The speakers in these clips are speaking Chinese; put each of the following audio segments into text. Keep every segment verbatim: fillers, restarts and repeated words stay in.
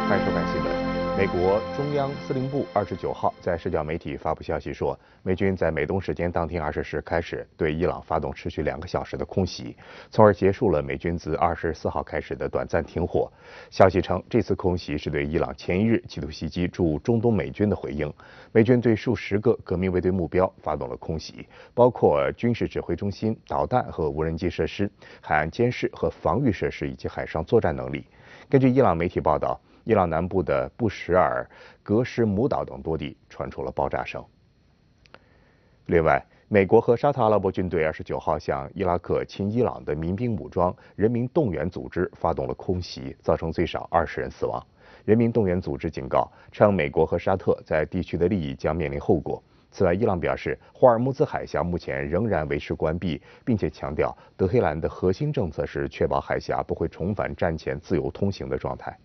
欢迎收看新闻。美国中央司令部二十九号在社交媒体发布消息说，美军在美东时间当天二十时开始对伊朗发动持续两个小时的空袭，从而结束了美军自二十四号开始的短暂停火。消息称，这次空袭是对伊朗前一日企图袭击驻中东美军的回应。美军对数十个革命卫队目标发动了空袭，包括军事指挥中心、导弹和无人机设施、海岸监视和防御设施以及海上作战能力。根据伊朗媒体报道，伊朗南部的布什尔、格什姆岛等多地传出了爆炸声。另外，美国和沙特阿拉伯军队二十九号向伊拉克亲伊朗的民兵武装人民动员组织发动了空袭，造成最少二十人死亡。人民动员组织警告称，美国和沙特在地区的利益将面临后果。此外，伊朗表示，霍尔木兹海峡目前仍然维持关闭，并且强调德黑兰的核心政策是确保海峡不会重返战前自由通行的状态。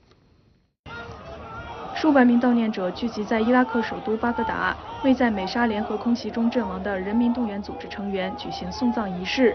数百名悼念者聚集在伊拉克首都巴格达，为在美沙联合空袭中阵亡的人民动员组织成员举行送葬仪式。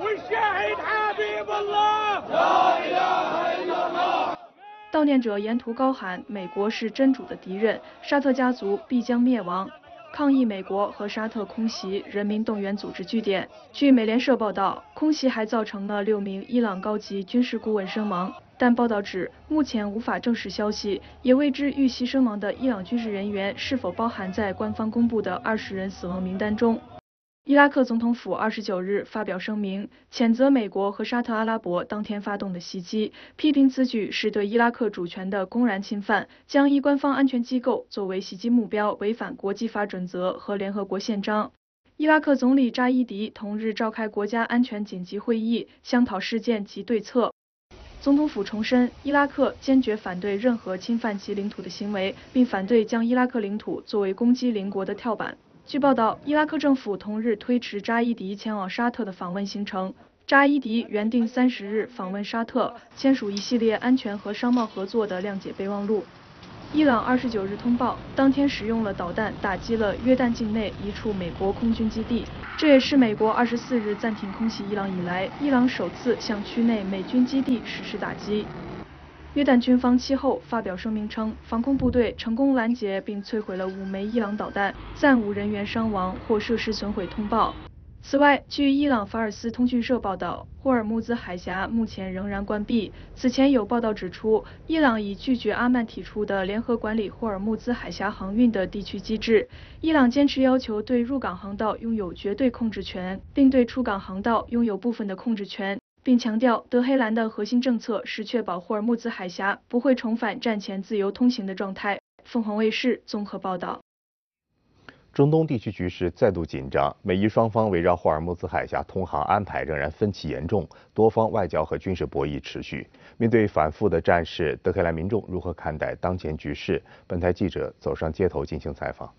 悼念者沿途高喊“美国是真主的敌人，沙特家族必将灭亡”，抗议美国和沙特空袭人民动员组织据点。据美联社报道，空袭还造成了六名伊朗高级军事顾问身亡。但报道指，目前无法证实消息，也未知遇袭身亡的伊朗军事人员是否包含在官方公布的二十人死亡名单中。伊拉克总统府二十九日发表声明，谴责美国和沙特阿拉伯当天发动的袭击，批评此举是对伊拉克主权的公然侵犯，将一官方安全机构作为袭击目标，违反国际法准则和联合国宪章。伊拉克总理扎伊迪同日召开国家安全紧急会议，商讨事件及对策。总统府重申，伊拉克坚决反对任何侵犯其领土的行为，并反对将伊拉克领土作为攻击邻国的跳板。据报道，伊拉克政府同日推迟扎伊迪前往沙特的访问行程。扎伊迪原定三十日访问沙特，签署一系列安全和商贸合作的谅解备忘录。伊朗二十九日通报，当天使用了导弹打击了约旦境内一处美国空军基地，这也是美国二十四日暂停空袭伊朗以来，伊朗首次向区内美军基地实施打击。约旦军方其后发表声明称，防空部队成功拦截并摧毁了五枚伊朗导弹，暂无人员伤亡或设施损毁通报。此外，据伊朗法尔斯通讯社报道，霍尔木兹海峡目前仍然关闭。此前有报道指出，伊朗已拒绝阿曼提出的联合管理霍尔木兹海峡航运的地区机制。伊朗坚持要求对入港航道拥有绝对控制权，并对出港航道拥有部分的控制权，并强调德黑兰的核心政策是确保霍尔木兹海峡不会重返战前自由通行的状态。凤凰卫视综合报道。 中东地区局势再度紧张，美伊双方围绕霍尔木兹海峡通航安排仍然分歧严重，多方外交和军事博弈持续。面对反复的战事，德黑兰民众如何看待当前局势？本台记者走上街头进行采访。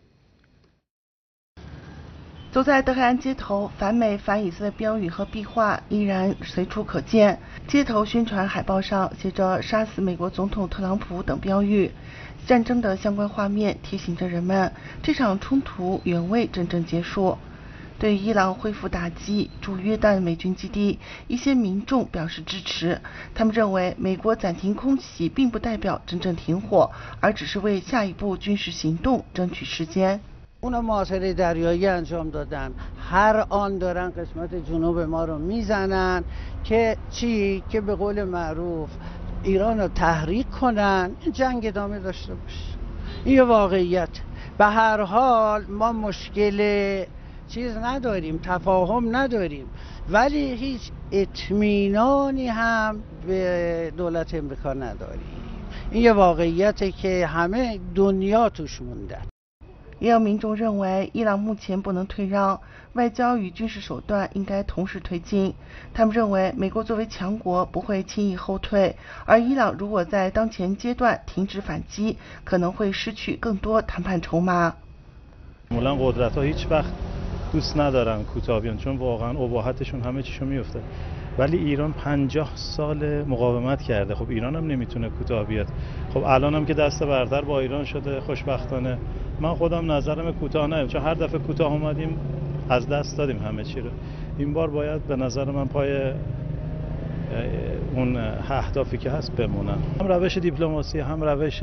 走在德黑兰街头，反美反以色列标语和壁画依然随处可见。街头宣传海报上写着“杀死美国总统特朗普”等标语。战争的相关画面提醒着人们，这场冲突远未真正结束。对伊朗恢复打击驻约旦美军基地，一些民众表示支持。他们认为，美国暂停空袭并不代表真正停火，而只是为下一步军事行动争取时间。 اونا محاصره دریایی انجام دادن هر آن دارن قسمت جنوب ما رو میزنن که چی که به قول معروف ایران رو تحریک کنن این جنگ ادامه داشته باشه این یه واقعیت به هر حال ما مشکل چیز نداریم تفاهم نداریم ولی هیچ اطمینانی هم به دولت امریکا نداریم این یه واقعیته که همه دنیا توش موندن 也有民众认为，伊朗目前不能退让，外交与军事手段应该同时推进。他们认为，美国作为强国不会轻易后退，而伊朗如果在当前阶段停止反击，可能会失去更多谈判筹码。 معمولا قدرت‌ها هیچ وقت دوست ندارن کوتاه بیان چون واقعا اباحتشون همه چیشو میفته. ولی ایران پنجاه سال مقاومت کرده. خب ایران هم نمیتونه کوتاه بیاد. خب الان هم که دست برتر با ایران شده خوشبختانه. من خودم نظرم کوتاه نمیاد چون هر دفعه کوتاه اومدیم از دست دادیم همه چی رو. این بار باید به نظر من پای اون اهدافی که هست بمونن. هم روش دیپلماسی هم روش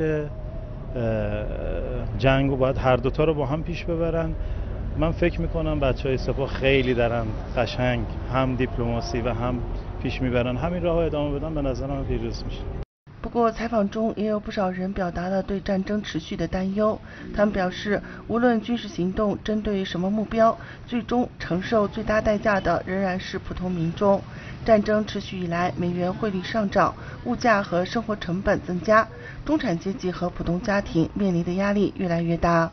جنگ رو باید هر دوتا رو با هم پیش ببرن. من فکر میکنم بچهای سپاه خیلی دارن قشنگ هم دیپلماسی و هم پیش میبرن. همین راه ادامه بدن به نظرم پیروز میشه. 不过，采访中也有不少人表达了对战争持续的担忧。他们表示，无论军事行动针对什么目标，最终承受最大代价的仍然是普通民众。战争持续以来，美元汇率上涨，物价和生活成本增加，中产阶级和普通家庭面临的压力越来越大。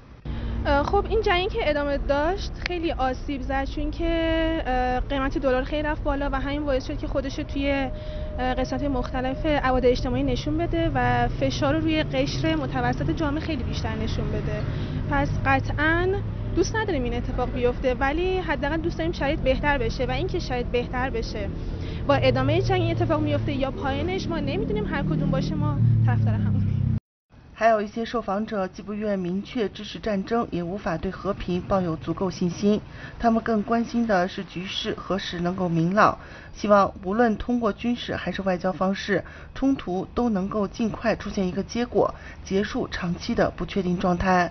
خب این جنگی که ادامه داشت خیلی آسیب زد چون که قیمت دلار خیلی رفت بالا و همین باعث شد که خودش توی قسمت مختلف عوامل اجتماعی نشون بده و فشار رو روی قشر متوسط جامعه خیلی بیشتر نشون بده. پس قطعاً دوست نداریم این اتفاق بیفته ولی حداقل دوست داریم شرایط بهتر بشه و اینکه شرایط بهتر بشه با ادامه جنگ این اتفاق میفته یا پایانش ما نمیدونیم هر کدوم باشه ما طرفدار همون. 还有一些受访者既不愿明确支持战争，也无法对和平抱有足够信心。他们更关心的是局势何时能够明朗，希望无论通过军事还是外交方式，冲突都能够尽快出现一个结果，结束长期的不确定状态。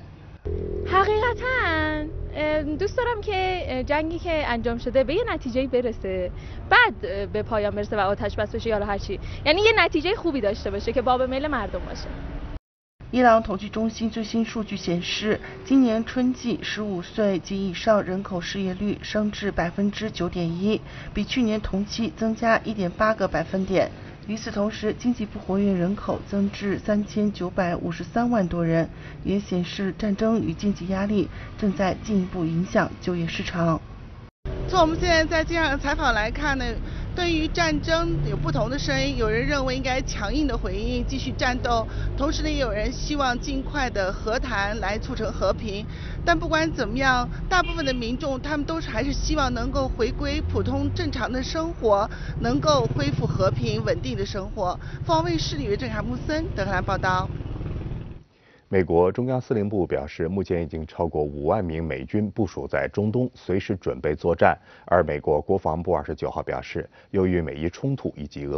حقیقتاً دوست دارم که جنگی که انجام شده به یه نتیجه‌ای برسه بعد به پایان برسه و آتش بس بشه یا هر چی یعنی یه نتیجه خوبی داشته باشه که باب میل مردم باشه. 伊朗统计中心最新数据显示，今年春季十五岁及以上人口失业率升至百分之九点一，比去年同期增加一点八个百分点。与此同时，经济不活跃人口增至三千九百五十三万多人，也显示战争与经济压力正在进一步影响就业市场。从我们现在在这样的采访来看呢，对于战争有不同的声音，有人认为应该强硬的回应，继续战斗，同时呢，也有人希望尽快的和谈来促成和平。但不管怎么样，大部分的民众他们都是还是希望能够回归普通正常的生活，能够恢复和平稳定的生活。凤凰卫视里约郑卡穆森德黑兰报道。 美国中央司令部表示，目前已经超过五万名美军部署在中东，随时准备作战。而美国国防部二十九号表示，由于美伊冲突以及俄